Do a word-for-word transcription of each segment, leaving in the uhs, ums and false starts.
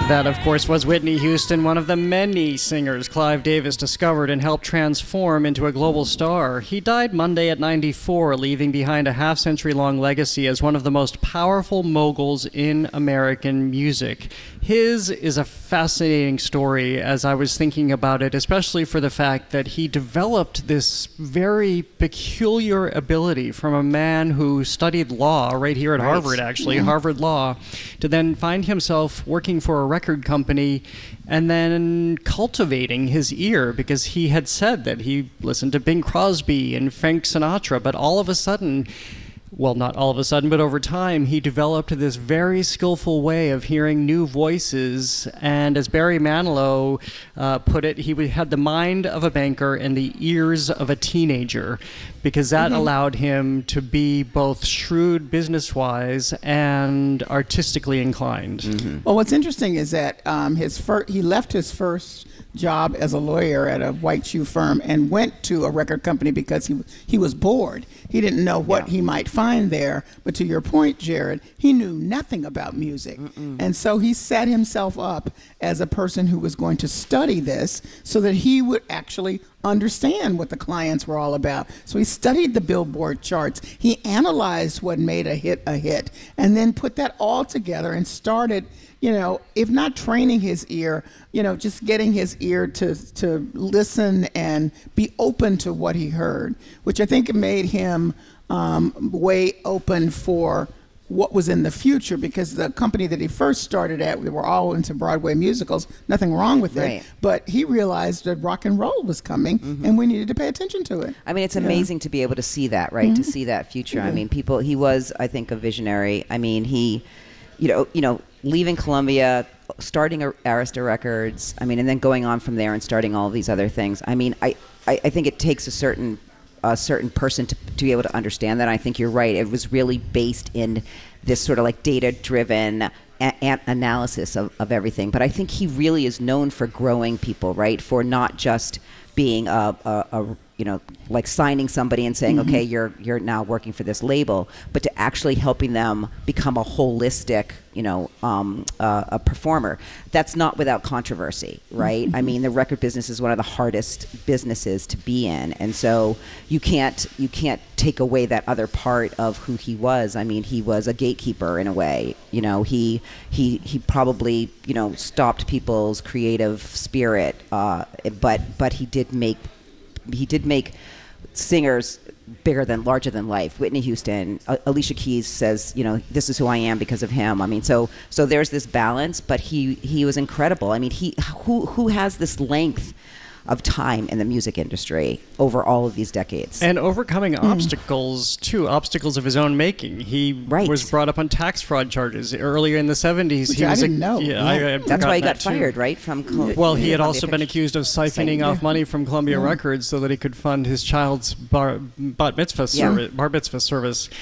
That, of course, was Whitney Houston, one of the many singers Clive Davis discovered and helped transform into a global star. He died Monday at ninety-four, leaving behind a half-century-long legacy as one of the most powerful moguls in American music. His is a fascinating story as I was thinking about it, especially for the fact that he developed this very peculiar ability from a man who studied law right here at Right. Harvard, actually, mm-hmm. Harvard Law, to then find himself working for a record company and then cultivating his ear, because he had said that he listened to Bing Crosby and Frank Sinatra, but all of a sudden, well, not all of a sudden, but over time, he developed this very skillful way of hearing new voices. And as Barry Manilow uh, put it, he had the mind of a banker and the ears of a teenager, because that mm-hmm. allowed him to be both shrewd business-wise and artistically inclined. Mm-hmm. Well, what's interesting is that um, his fir- he left his first job as a lawyer at a white shoe firm and went to a record company because he he was bored. He didn't know what yeah. he might find there. But to your point, Jared, he knew nothing about music. Mm-mm. And so he set himself up as a person who was going to study this so that he would actually understand what the clients were all about. So he studied the Billboard charts. He analyzed what made a hit a hit, and then put that all together and started, you know, if not training his ear, you know, just getting his ear to to listen and be open to what he heard, which I think made him um, way open for what was in the future, because the company that he first started at, we were all into Broadway musicals, nothing wrong with Right. it, but he realized that rock and roll was coming mm-hmm. and we needed to pay attention to it. I mean, it's Yeah. amazing to be able to see that, right? Mm-hmm. To see that future. Yeah. I mean, people, he was, I think, a visionary. I mean, he, you know, you know, leaving Columbia, starting Arista Records, I mean, and then going on from there and starting all of these other things. I mean, I, I, I think it takes a certain a certain person to, to be able to understand that. I think you're right. It was really based in this sort of like data-driven a- a- analysis of, of everything. But I think he really is known for growing people, right? For not just being a, a, a you know, like signing somebody and saying, Mm-hmm. okay, you're you're now working for this label, but to actually helping them become a holistic, you know, um, uh, a performer. That's not without controversy, right? Mm-hmm. I mean, the record business is one of the hardest businesses to be in, and so you can't you can't take away that other part of who he was. I mean, he was a gatekeeper in a way. You know, he he he probably you know stopped people's creative spirit, uh, but but he did make. He did make singers bigger than, larger than life. Whitney Houston, uh, Alicia Keys says, you know, this is who I am because of him. I mean, so so there's this balance, but he he was incredible. I mean, he who who has this length of time in the music industry over all of these decades. And overcoming mm. obstacles, too, obstacles of his own making. He right. was brought up on tax fraud charges earlier in the seventies. Which he I was didn't a, know. Yeah, Yeah. I, I That's why he got too. fired, right? From Col- Well, he had Columbia also been Pictures. accused of siphoning Same. off Yeah. money from Columbia Yeah. Records so that he could fund his child's bar, bat mitzvah Yeah. service, bar mitzvah service.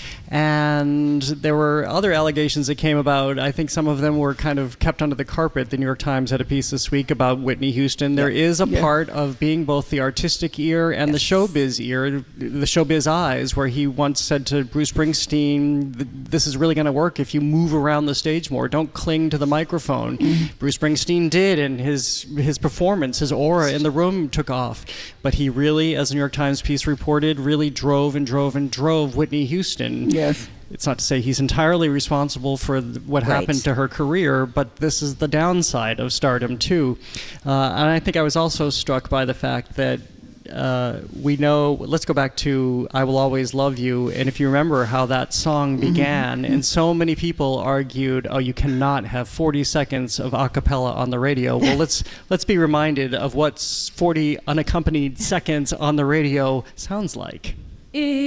And there were other allegations that came about. I think some of them were kind of kept under the carpet. The New York Times had a piece this week about Whitney Houston. There Yeah. is a Yeah. part of being both the artistic ear and Yes. the showbiz ear, the showbiz eyes, where he once said to Bruce Springsteen, this is really going to work if you move around the stage more. Don't cling to the microphone. Mm-hmm. Bruce Springsteen did, and his his performance, his aura in the room took off. But he really, as the New York Times piece reported, really drove and drove and drove Whitney Houston. Yes. It's not to say he's entirely responsible for th- what Right. happened to her career, but this is the downside of stardom, too. Uh, and I think I was also struck by the fact that uh, we know, let's go back to I Will Always Love You, and if you remember how that song began, and so many people argued, oh, you cannot have forty seconds of a cappella on the radio. Well, let's let's be reminded of what forty unaccompanied seconds on the radio sounds like.